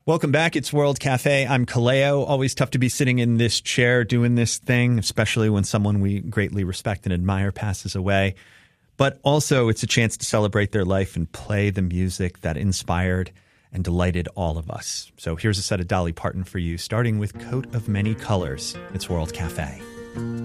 Welcome back. It's World Cafe. I'm Kaleo. Always tough to be sitting in this chair doing this thing, especially when someone we greatly respect and admire passes away. But also it's a chance to celebrate their life and play the music that inspired and delighted all of us. So here's a set of Dolly Parton for you, starting with Coat of Many Colors. It's World Cafe.